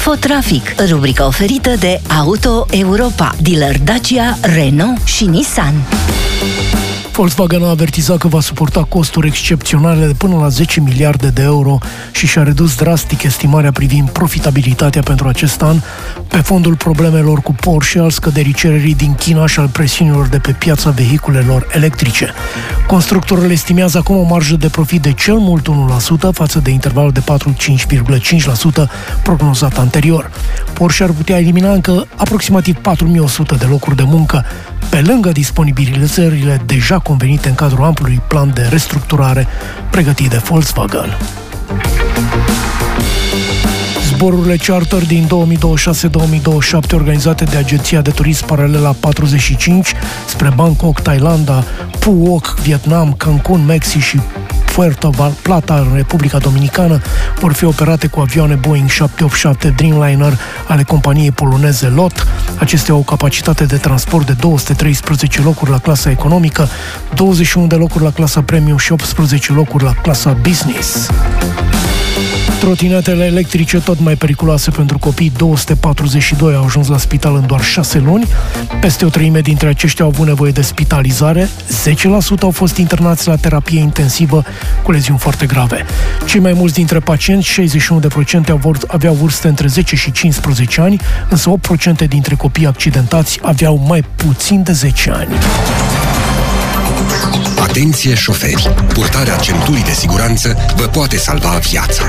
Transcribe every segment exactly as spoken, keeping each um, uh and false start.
Infotrafic, rubrica oferită de Auto Europa, dealer Dacia, Renault și Nissan. Volkswagen a avertizat că va suporta costuri excepționale de până la zece miliarde de euro și și-a redus drastic estimarea privind profitabilitatea pentru acest an pe fondul problemelor cu Porsche, al scăderii cererii din China și al presiunilor de pe piața vehiculelor electrice. Constructorul estimează acum o marjă de profit de cel mult unu la sută față de intervalul de patru cinci virgulă cinci la sută prognozat anterior. Porsche ar putea elimina încă aproximativ patru mii o sută de locuri de muncă, pe lângă disponibilizările deja convenite în cadrul amplului plan de restructurare pregătit de Volkswagen. Zborurile charter din două mii douăzeci și șase două mii douăzeci și șapte organizate de Agenția de Turism Paralela patruzeci și cinci spre Bangkok, Thailanda, Phuoc, Vietnam, Cancun, Mexic și Puerto Plata în Republica Dominicană vor fi operate cu avioane Boeing șapte opt șapte Dreamliner ale companiei poloneze L O T. Acestea au o capacitate de transport de două sute treisprezece locuri la clasa economică, douăzeci și unu de locuri la clasa premium și optsprezece locuri la clasa business. Trotinetele electrice tot mai periculoase pentru copii, două sute patruzeci și doi au ajuns la spital în doar șase luni. Peste o treime dintre aceștia au avut nevoie de spitalizare, zece la sută au fost internați la terapie intensivă cu leziuni foarte grave. Cei mai mulți dintre pacienți, șaizeci și unu la sută, aveau vârste între zece și cincisprezece ani, însă opt la sută dintre copiii accidentați aveau mai puțin de zece ani. Atenție șoferi! Purtarea centurii de siguranță vă poate salva viața.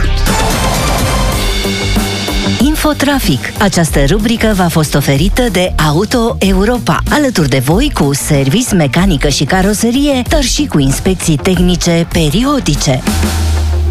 Infotrafic. Această rubrică v-a fost oferită de Auto Europa, alături de voi cu service, mecanică și caroserie, dar și cu inspecții tehnice periodice.